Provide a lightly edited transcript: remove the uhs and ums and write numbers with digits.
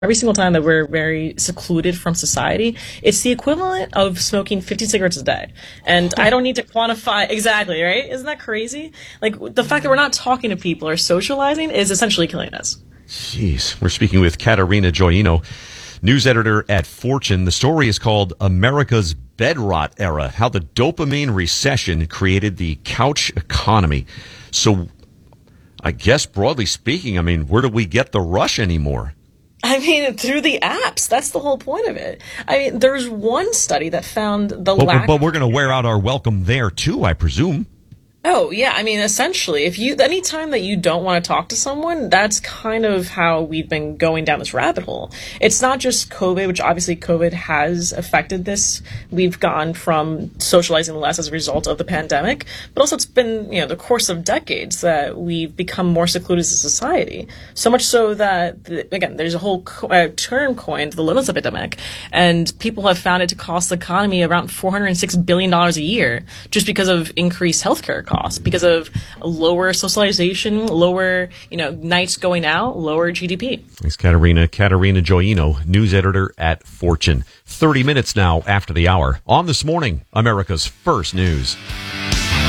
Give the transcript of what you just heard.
Every single time that we're very secluded from society, it's the equivalent of smoking 50 cigarettes a day. And I don't need to quantify exactly, right? Isn't that crazy? Like, the fact that we're not talking to people or socializing is essentially killing us. Jeez. We're speaking with Katerina Joyino, news editor at Fortune. The story is called America's Bed Rot Era, how the dopamine recession created the couch economy. So I guess broadly speaking, where do we get the rush anymore? Through the apps. That's the whole point of it. There's one study that found the lack. But we're going to wear out our welcome there too, I presume. Oh, yeah. Essentially, anytime that you don't want to talk to someone, that's kind of how we've been going down this rabbit hole. It's not just COVID, which obviously COVID has affected this. We've gone from socializing less as a result of the pandemic, but also it's been, the course of decades that we've become more secluded as a society. So much so that, again, there's a whole term coined, the loneliness epidemic, and people have found it to cost the economy around $406 billion a year just because of increased healthcare costs, because of lower socialization, lower, nights going out, lower GDP. Thanks, Katerina. Katerina Joyino, news editor at Fortune. 30 minutes now after the hour. On This Morning, America's First News.